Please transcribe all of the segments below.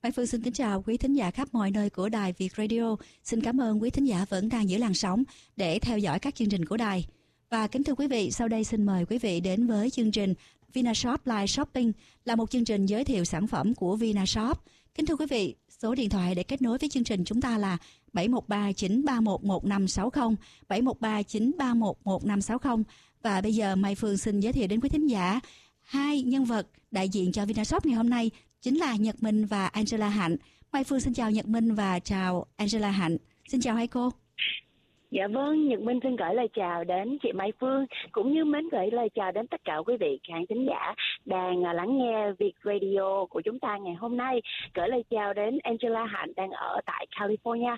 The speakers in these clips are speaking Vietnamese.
Mai Phương xin kính chào quý thính giả khắp mọi nơi của Đài Việt Radio. Xin cảm ơn quý thính giả vẫn đang giữ làn sóng để theo dõi các chương trình của đài. Và kính thưa quý vị, sau đây xin mời quý vị đến với chương trình Vinashop Live Shopping, là một chương trình giới thiệu sản phẩm của Vinashop. Kính thưa quý vị, số điện thoại để kết nối với chương trình chúng ta là 713-931-1560, 713-931-1560. Và bây giờ Mai Phương xin giới thiệu đến quý thính giả hai nhân vật đại diện cho Vinashop ngày hôm nay, chính là Nhật Minh và Angela Hạnh. Mai Phương xin chào Nhật Minh và chào Angela Hạnh. Xin chào hai cô. Dạ vâng, Nhật Minh xin gửi lời chào đến chị Mai Phương, cũng như mến gửi lời chào đến tất cả quý vị khán thính giả đang lắng nghe Việt Radio của chúng ta ngày hôm nay. Gửi lời chào đến Angela Hạnh đang ở tại California.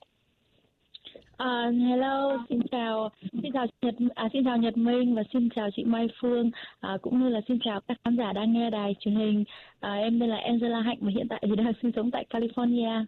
Hello, xin chào Nhật Minh và xin chào chị Mai Phương, cũng như là xin chào các khán giả đang nghe đài truyền hình. Em tên là Angela Hạnh và hiện tại thì đang sinh sống tại California.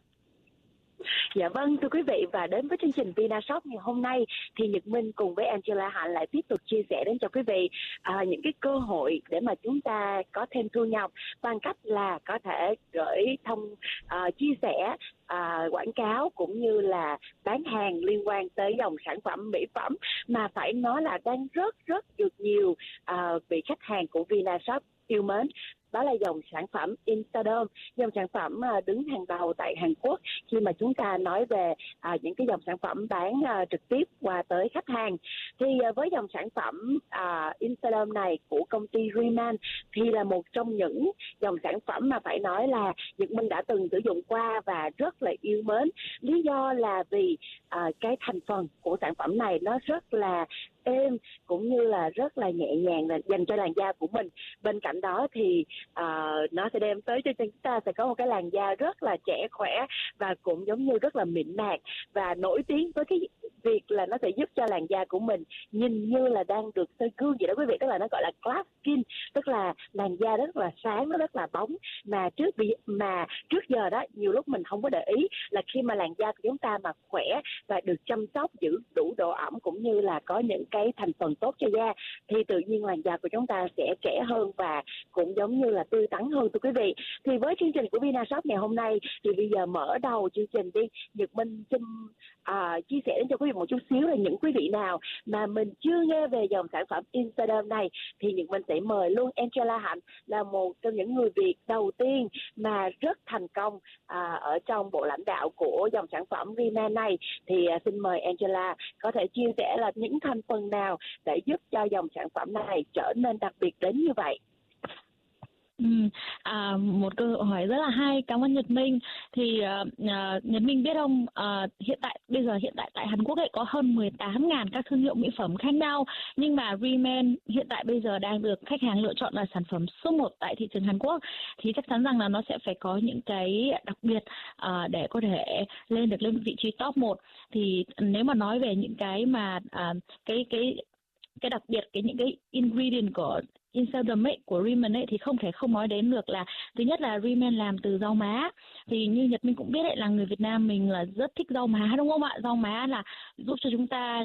Dạ vâng, thưa quý vị, và đến với chương trình Vinashop ngày hôm nay thì Nhật Minh cùng với Angela Hạnh lại tiếp tục chia sẻ đến cho quý vị những cái cơ hội để mà chúng ta có thêm thu nhập bằng cách là có thể gửi chia sẻ quảng cáo cũng như là bán hàng liên quan tới dòng sản phẩm mỹ phẩm mà phải nói là đang rất được nhiều vị khách hàng của Vinashop yêu mến. Đó là dòng sản phẩm Instaderm, dòng sản phẩm đứng hàng đầu tại Hàn Quốc khi mà chúng ta nói về những cái dòng sản phẩm bán trực tiếp qua tới khách hàng. Thì với dòng sản phẩm Instaderm này của công ty Rimmel thì là một trong những dòng sản phẩm mà phải nói là Nhật Minh đã từng sử dụng qua và rất là yêu mến. Lý do là vì cái thành phần của sản phẩm này nó rất là êm cũng như là rất là nhẹ nhàng dành cho làn da của mình. Bên cạnh đó thì nó sẽ đem tới cho chúng ta sẽ có một cái làn da rất là trẻ khỏe và cũng giống như rất là mịn màng và nổi tiếng với cái việc là nó sẽ giúp cho làn da của mình nhìn như là đang được soi gương vậy đó quý vị, tức là nó gọi là glass skin, tức là làn da rất là sáng, nó rất là bóng mà trước giờ đó nhiều lúc mình không có để ý là khi mà làn da của chúng ta mà khỏe và được chăm sóc giữ đủ độ ẩm cũng như là có những cái thành phần tốt cho da thì tự nhiên làn da của chúng ta sẽ trẻ hơn và cũng giống như là tươi tắn hơn thưa quý vị. Thì với chương trình của Vinashop ngày hôm nay thì bây giờ mở đầu chương trình đi, Nhật Minh xin chia sẻ đến cho quý vị một chút xíu là những quý vị nào mà mình chưa nghe về dòng sản phẩm Instaderm này thì Nhật Minh sẽ mời luôn Angela Hạnh là một trong những người Việt đầu tiên mà rất thành công ở trong bộ lãnh đạo của dòng sản phẩm Rimmel này. Thì xin mời Angela có thể chia sẻ là những thành phần nào để giúp cho dòng sản phẩm này trở nên đặc biệt đến như vậy. Một câu hỏi rất là hay, cảm ơn Nhật Minh. Thì Nhật Minh biết không, hiện tại tại Hàn Quốc ấy có hơn 18.000 các thương hiệu mỹ phẩm khác nhau, nhưng mà Rimmel hiện tại bây giờ đang được khách hàng lựa chọn là sản phẩm số 1 tại thị trường Hàn Quốc, thì chắc chắn rằng là nó sẽ phải có những cái đặc biệt để có thể lên vị trí top 1. Thì nếu mà nói về những cái mà cái đặc biệt, những cái ingredient của Instaderm ấy, của Rimmel ấy, thì không thể không nói đến được là thứ nhất là Rimmel làm từ rau má. Thì như Nhật Minh cũng biết ấy, là người Việt Nam mình là rất thích rau má đúng không ạ? Rau má là giúp cho chúng ta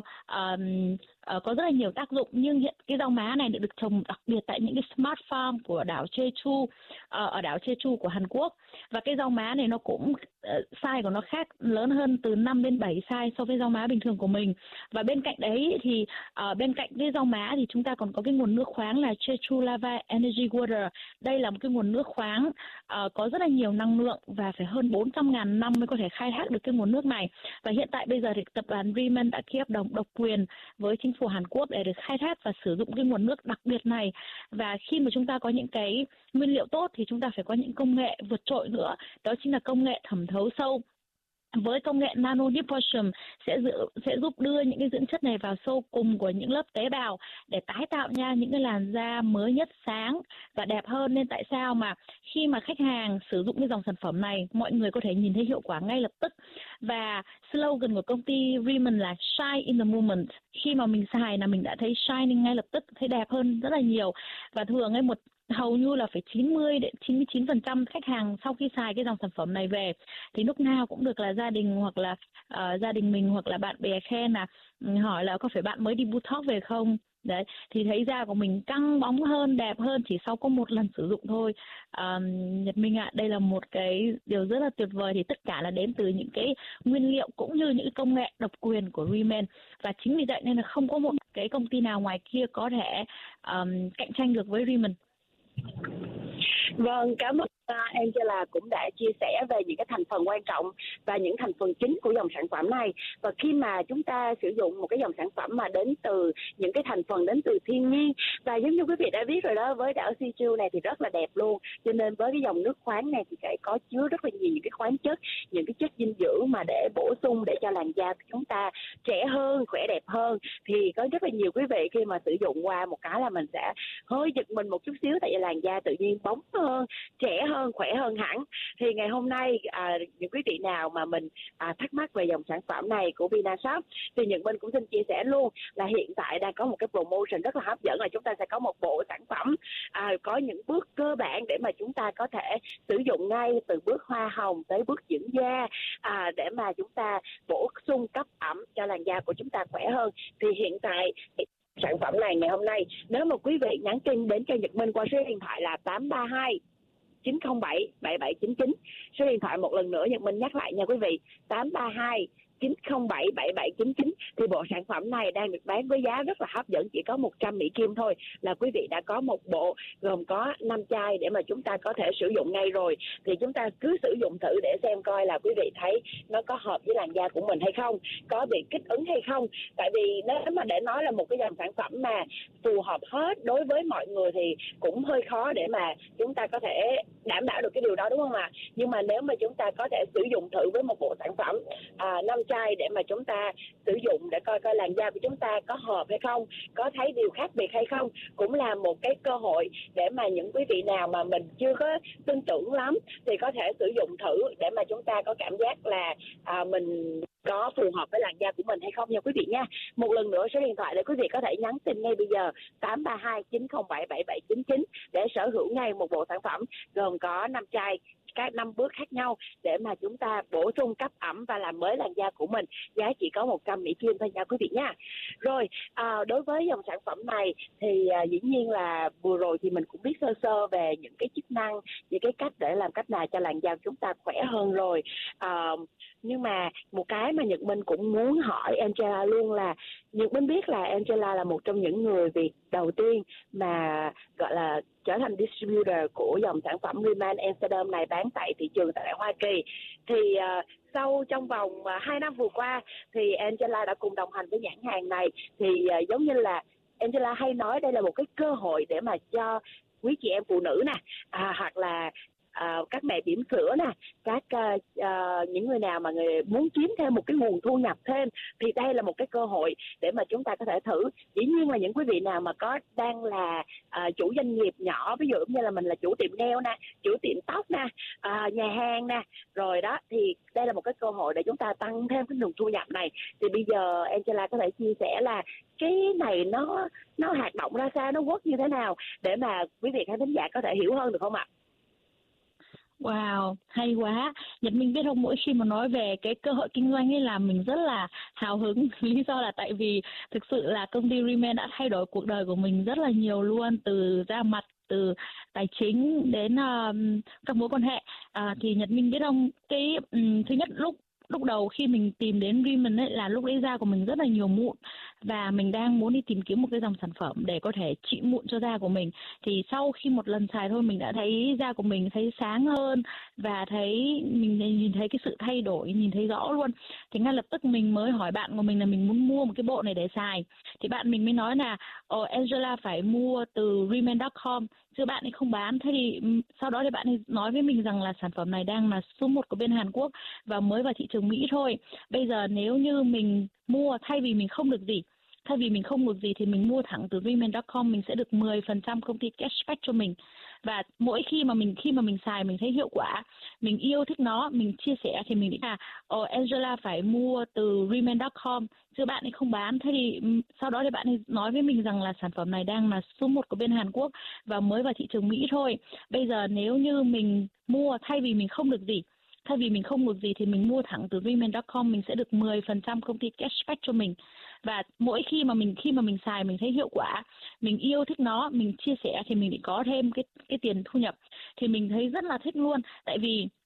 có rất là nhiều tác dụng, nhưng hiện cái rau má này được trồng đặc biệt tại những cái smart farm của đảo Jeju, ở đảo Jeju của Hàn Quốc. Và cái rau má này nó cũng size của nó khác, lớn hơn từ 5 đến 7 size so với rau má bình thường của mình. Và bên cạnh đấy thì bên cạnh cái rau má thì chúng ta còn có cái nguồn nước khoáng là Jeju Lava Energy Water. Đây là một cái nguồn nước khoáng có rất là nhiều năng lượng và phải hơn 400.000 năm mới có thể khai thác được cái nguồn nước này. Và hiện tại bây giờ thì tập đoàn Rimmel đã ký hợp đồng độc quyền với chính phủ Hàn Quốc để được khai thác và sử dụng cái nguồn nước đặc biệt này. Và khi mà chúng ta có những cái nguyên liệu tốt thì chúng ta phải có những công nghệ vượt trội nữa, đó chính là công nghệ thẩm thấu sâu. Với công nghệ nano deposition sẽ giúp đưa những cái dưỡng chất này vào sâu cùng của những lớp tế bào để tái tạo ra những cái làn da mới nhất, sáng và đẹp hơn. Nên tại sao mà khi mà khách hàng sử dụng cái dòng sản phẩm này, mọi người có thể nhìn thấy hiệu quả ngay lập tức. Và slogan của công ty Rimmel là Shine in the moment. Khi mà mình xài là mình đã thấy shining ngay lập tức, thấy đẹp hơn rất là nhiều. Và thường ấy hầu như là phải 90 đến 99% khách hàng sau khi xài cái dòng sản phẩm này về thì lúc nào cũng được là gia đình hoặc là gia đình mình hoặc là bạn bè khen là hỏi là có phải bạn mới đi Botox về không, Đấy, thì thấy da của mình căng bóng hơn, đẹp hơn chỉ sau có một lần sử dụng thôi. Nhật Minh ạ, đây là một cái điều rất là tuyệt vời, thì tất cả là đến từ những cái nguyên liệu cũng như những công nghệ độc quyền của Rimmel. Và chính vì vậy nên là không có một cái công ty nào ngoài kia có thể cạnh tranh được với Rimmel. Vâng, cảm ơn Angela cũng đã chia sẻ về những cái thành phần quan trọng và những thành phần chính của dòng sản phẩm này. Và khi mà chúng ta sử dụng một cái dòng sản phẩm mà đến từ những cái thành phần đến từ thiên nhiên, và giống như quý vị đã biết rồi đó, với đảo Jeju này thì rất là đẹp luôn, cho nên với cái dòng nước khoáng này thì có chứa rất là nhiều những cái khoáng chất, những cái chất dinh dưỡng mà để bổ sung để cho làn da của chúng ta trẻ hơn, khỏe đẹp hơn. Thì có rất là nhiều quý vị khi mà sử dụng qua một cái là mình sẽ hơi giật mình một chút xíu, tại vì làn da tự nhiên bóng hơn, trẻ hơn, khỏe hơn hẳn. Thì ngày hôm nay những quý vị nào mà mình thắc mắc về dòng sản phẩm này của Vinashop thì Nhật Minh cũng xin chia sẻ luôn là hiện tại đang có một cái promotion rất là hấp dẫn, là chúng ta sẽ có một bộ sản phẩm có những bước cơ bản để mà chúng ta có thể sử dụng ngay, từ bước hoa hồng tới bước dưỡng da, để mà chúng ta bổ sung cấp ẩm cho làn da của chúng ta khỏe hơn. Thì hiện tại sản phẩm này ngày hôm nay, nếu mà quý vị nhắn tin đến cho Nhật Minh qua số điện thoại là 832 907 7799. Số điện thoại một lần nữa Nhật Minh nhắc lại nha quý vị, 832 907 7799, thì bộ sản phẩm này đang được bán với giá rất là hấp dẫn, chỉ có 100 Mỹ Kim thôi là quý vị đã có một bộ gồm có 5 chai để mà chúng ta có thể sử dụng ngay rồi. Thì chúng ta cứ sử dụng thử để xem coi là quý vị thấy nó có hợp với làn da của mình hay không, có bị kích ứng hay không. Tại vì nếu mà để nói là một cái dòng sản phẩm mà phù hợp hết đối với mọi người thì cũng hơi khó để mà chúng ta có thể đảm bảo được cái điều đó, đúng không ạ? Nhưng mà nếu mà chúng ta có thể sử dụng thử với một bộ sản phẩm 5 chai để mà chúng ta sử dụng để coi coi làn da của chúng ta có hợp hay không, có thấy điều khác biệt hay không, cũng là một cái cơ hội để mà những quý vị nào mà mình chưa có tin tưởng lắm thì có thể sử dụng thử để mà chúng ta có cảm giác là mình có phù hợp với làn da của mình hay không nha quý vị nha. Một lần nữa số điện thoại để quý vị có thể nhắn tin ngay bây giờ 832 907 7799 để sở hữu ngay một bộ sản phẩm gồm có 5 chai, các 5 bước khác nhau để mà chúng ta bổ sung cấp ẩm và làm mới làn da của mình, giá chỉ có 100 Mỹ Kim thôi nha quý vị nha. Rồi đối với dòng sản phẩm này thì dĩ nhiên là vừa rồi thì mình cũng biết sơ sơ về những cái chức năng, những cái cách để làm cách nào cho làn da của chúng ta khỏe hơn rồi. Nhưng mà một cái mà Nhật Minh cũng muốn hỏi Angela luôn là, Nhật Minh biết là Angela là một trong những người Việt đầu tiên mà gọi là trở thành distributor của dòng sản phẩm Rimmel Amsterdam này bán tại thị trường tại Hoa Kỳ. Thì sau trong vòng 2 năm vừa qua thì Angela đã cùng đồng hành với nhãn hàng này. Thì giống như là Angela hay nói đây là một cái cơ hội để mà cho quý chị em phụ nữ nè, hoặc là các mẹ bỉm sữa nè, các những người nào mà người muốn kiếm thêm một cái nguồn thu nhập thêm thì đây là một cái cơ hội để mà chúng ta có thể thử. Dĩ nhiên là những quý vị nào mà đang là chủ doanh nghiệp nhỏ, ví dụ như là mình là chủ tiệm nail nè, chủ tiệm tóc nè, nhà hàng nè, rồi đó, thì đây là một cái cơ hội để chúng ta tăng thêm cái nguồn thu nhập này. Thì bây giờ Angela có thể chia sẻ là cái này nó hoạt động ra sao, nó work như thế nào để mà quý vị khán thính giả có thể hiểu hơn được không ạ? Wow, hay quá. Nhật Minh biết không, mỗi khi mà nói về cái cơ hội kinh doanh ấy là mình rất là hào hứng. Lý do là tại vì thực sự là công ty Rimmel đã thay đổi cuộc đời của mình rất là nhiều luôn, từ da mặt, từ tài chính đến các mối quan hệ. Thì Nhật Minh biết không, cái thứ nhất lúc đầu khi mình tìm đến Rimmel ấy là lúc đấy da của mình rất là nhiều mụn và mình đang muốn đi tìm kiếm một cái dòng sản phẩm để có thể trị mụn cho da của mình. Thì sau khi một lần xài thôi mình đã thấy da của mình thấy sáng hơn và mình nhìn thấy cái sự thay đổi, nhìn thấy rõ luôn. Thì ngay lập tức mình mới hỏi bạn của mình là mình muốn mua một cái bộ này để xài. Thì bạn mình mới nói là Angela phải mua từ Rimmel.com chứ bạn ấy không bán. Thế thì sau đó thì bạn ấy nói với mình rằng là sản phẩm này đang là số 1 của bên Hàn Quốc và mới vào thị trường Mỹ thôi. Bây giờ nếu như mình mua, thay vì mình không được gì thì mình mua thẳng từ Rimmel.com, mình sẽ được 10% công ty cashback cho mình. Và mỗi khi mà mình xài mình thấy hiệu quả, mình yêu thích nó, mình chia sẻ thì mình nghĩ là Angela phải mua từ Rimmel.com chứ bạn ấy không bán. Thế thì sau đó thì bạn ấy nói với mình rằng là sản phẩm này đang là số 1 của bên Hàn Quốc và mới vào thị trường Mỹ thôi. Bây giờ nếu như mình mua, thay vì mình không được gì thì mình mua thẳng từ Rimmel.com, mình sẽ được 10% công ty cashback cho mình. Và mỗi khi mà mình xài mình thấy hiệu quả, mình yêu thích nó, mình chia sẻ thì mình lại có thêm cái tiền thu nhập, thì mình thấy rất là thích luôn. Tại vì